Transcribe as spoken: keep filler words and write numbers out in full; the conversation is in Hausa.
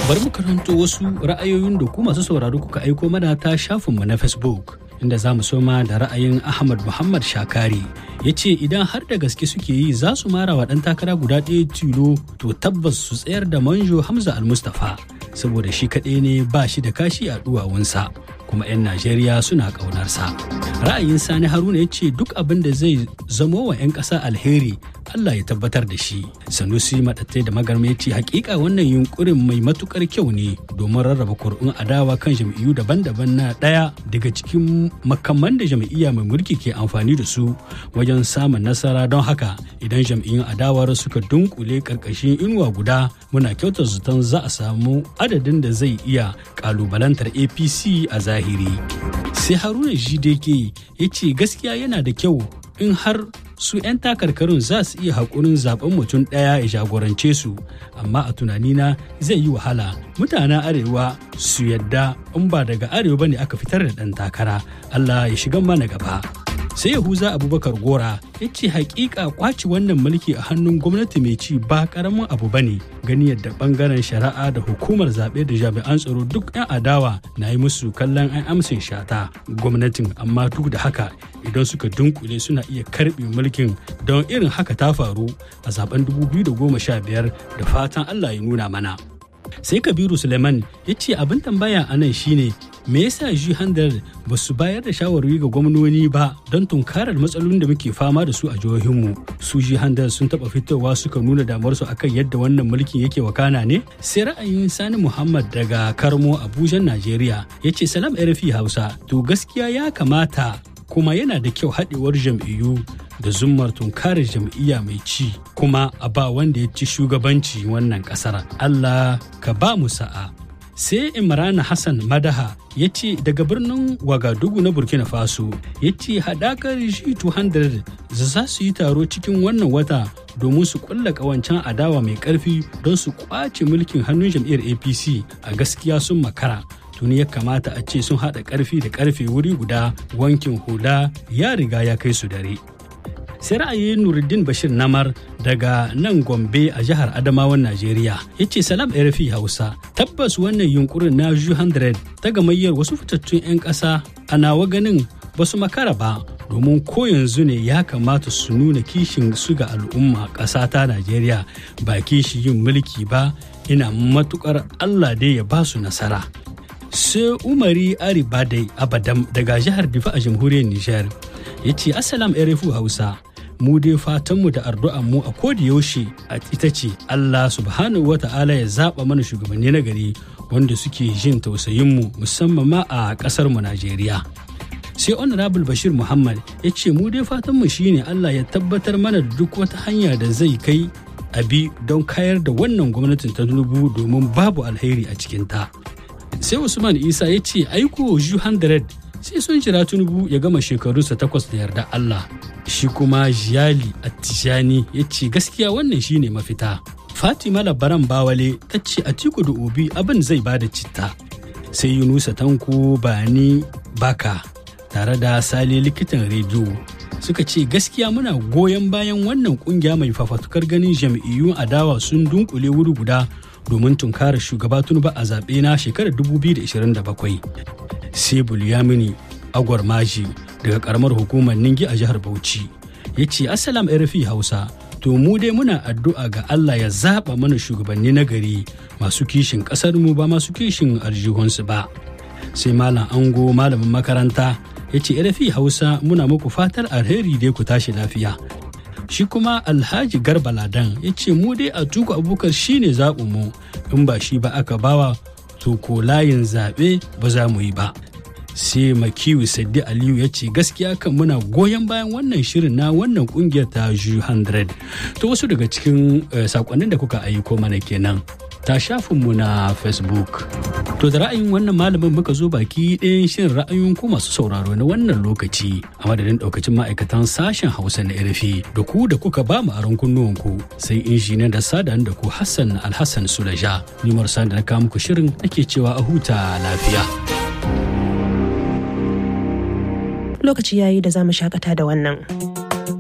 Bari mu karanto wasu ra'ayoyin da ku masu sauraro kuka aiko mana ta shafinmu na Facebook, inda za mu soma da ra'ayin Ahmad Muhammad Shakari. Ya ce idan har da gaske suke yi za su mara wa ɗan takara guda ɗaya tilo, to tabbas su tsayar da Manjo Hamza Al-Mustapha, saboda shi kaɗai ne ba shi da kashi a duwawunsa, kuma 'yan Najeriya suna ƙaunarsa. Ra'ayin Sani Haruna ya ce duk abin da zai zamo wa 'yan ƙasa alheri Allah ya tabbatar da shi. Sanusi Maɗattai da Magarma ya ce hakika wannan yunkurin mai matukar kyau ne domin rarraba kuri'un adawa kan jam'iyyu daban-daban na ɗaya daga cikin makaman da jam'iyya mai mulki ke amfani da su wajen samun nasara. Don haka idan jam'iyyun adawar suka dunkule karkashin inuwa guda, muna kyautar zaton za a samu adadin da zai iya kalubalantar A P C a zahiri. Sai Haruna Jideke ya ce gaskiya yana da kyau in har su 'yan takarkarun za su iya haƙurin zaben mutum ɗaya ya jagorance su, amma a tunanina zai yi wahala mutanen arewa su yadda in ba daga arewa bane aka fitar da ɗan takara. Allah ya shiga mana gaba. Sai Yahuza Abubakar Gora ya ce hakika kwaci wannan mulki a hannun gwamnati mai ci ba karamin abu bane, gani yadda bangaren shari'a da hukumar zaɓe da jami'an tsaro duk 'yan adawa na yi musu kallon an amshin shata gwamnatin, amma duk da haka idan suka dunkule suna iya karɓe mulkin. Don irin haka ta faru a zaben dubu biyu da goma sha biyar, da fatan Allah ya nuna mana. Sai Kabiru Suleiman ya ce abin tambaya a nan shine me yasa G one hundred ba su bayar da shawarwari ga gwamnoni ba don tunkarar matsalolin da muke fama da su a jihohinmu. Su G one hundred sun taɓa fitowa suka nuna damuwarsu akan yadda wannan mulkin yake wakana ne. Sai ra'ayin Sani Muhammad daga Karmo, Abuja, Najeriya ya ce salam R F I Hausa, to gaskiya ya kamata kuma yana da kyau haɗewar jam'iyyu da zummar tunkarar jam'iyya mai ci, kuma a ba wanda ya ci shugabanci wannan ƙasar. Allah ka ba mu sa'a. Sai Imran Hassan Madaha ya ce daga birnin Wagadugu na Burkina Faso, ya ce haɗakar G two hundred za su yi taro cikin wannan wata domin su kulla ƙawancen adawa mai ƙarfi don su ƙwace mulkin hannun jam'iyyar A P C. A gaskiya sun makara, tuni ya kamata a ce sun haɗa ƙarfi da ƙarfe wuri guda, wankin hula ya riga ya kai su dare. Sai ra'ayin Nuruddin Bashir Namar daga nan Gombe a jihar Adamawan Najeriya ya ce salam R F I Hausa, tabbas wannan yunkurin na G one hundred ta gamayyar wasu fitattun 'yan ƙasa a nawa ganin ba su makara ba, domin ko yanzu ne ya kamata su nuna kishin su ga al'umma ƙasa ta Najeriya, ba kishi yin mulki ba. Ina matukar Allah dai ya ba su nasara. Sai Umari Aribadai Abadam daga jihar Difa a jamhuriyar Nijar ya ce assalam R F I Hausa, mu dai fatanmu da addu'anmu a koda yaushe ita ce Allah subhanahu wata'ala ya zaɓa mana shugabanni na gari wanda suke jin tausayinmu, musamman ma a ƙasar mu Najeriya. Sai Honorable Bashir Muhammad ya ce mu dai fatanmu shine Allah ya tabbatar mana da duk wata hanya da zai kai abi don kayar da wannan gwamnatin ta Tinubu, domin babu alheri a cikinta. Sai Usman Isa ya ce aiko G one hundred sai sun jira Tinubu ya gama shekarunsa takwas da yarda Allah. Shi kuma Jiyali Attijani ya ce gaskiya wannan shine mafita. Fatima Labaran Bawale ta ce Atiku da Obi abin zai bada citta. Sai Yunusa Tanko Bani Baka tare da Sale likitan rediyo suka ce gaskiya muna goyon bayan wannan kungiya mai fafatukar ganin jam'iyyun adawa sun dunkule wuri guda domin tunkarar shugaba Tinubu a zaɓe na shekarar dubu biyu da ashirin da bakwai. Sai Bulyamini Agwar Maji daga karamar hukumar Ningi a jihar Bauchi ya ce assalam R F I Hausa, to mu dai muna addu'a ga Allah ya zaɓa mana shugabanni na gari masu kishin ƙasar mu ba masu kishin aljihunsu ba. Sai Malam Ango malamin makaranta ya ce R F I Hausa muna muku fatar alheri dai ku tashi lafiya. Shi kuma Alhaji Garba Ladan ya ce mu dai Atiku Abubakar shine zaɓinmu, in ba shi ba aka bawa to ko layin zaɓe ba za mu yi ba. Sai Makiyu Saddi Aliyu ya ce gaskiya kan muna goyon bayan wannan shirin na wannan kungiyar ta G one hundred. To wasu daga cikin uh, sakonnin da kuka aiko mana kenan ta shafinmu na Facebook. To da ra'ayin wannan malamin muka zo baki ɗayan shirin ra'ayoyin ku masu sauraro na wannan lokaci, a madadin ɗaukacin ma'aikatan sashen Hausa na R F I da ku da kuka ba mu aron kunnuwanku, sai injiniyan da sadan da ku Hassan Alhassan Sulaja. Ni Marsa da na kawo muku shirin nake cewa a huta lafiya. Lokaci yayi da za mu shakata da wannan.